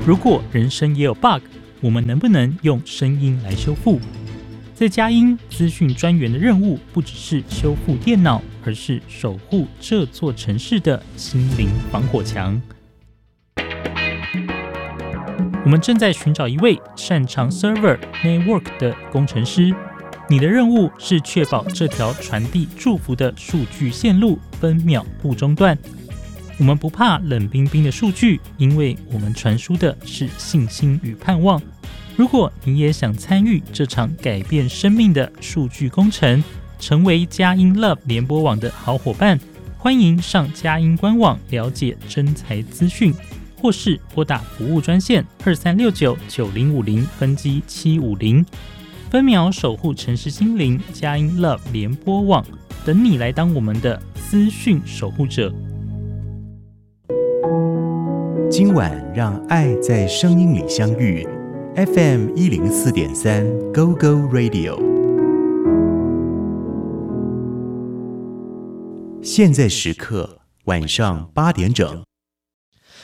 如果人生也有 bug， 我们能不能用声音来修复？在佳音资讯专员的任务，不只是修复电脑，而是守护这座城市的心灵防火墙。我们正在寻找一位擅长 Server Network 的工程师。你的任务是确保这条传递祝福的数据线路分秒不中断。我们不怕冷冰冰的数据，因为我们传输的是信心与盼望。如果你也想参与这场改变生命的数据工程，成为佳音 Love 联播网的好伙伴，欢迎上佳音官网了解征才资讯，或是拨打服务专线23699050分机750，分秒守护城市心灵，佳音 Love 联播网等你来当我们的资讯守护者。 今晚让爱在声音里相遇 FM 104.3 Go Go Radio， 现在时刻晚上8点整。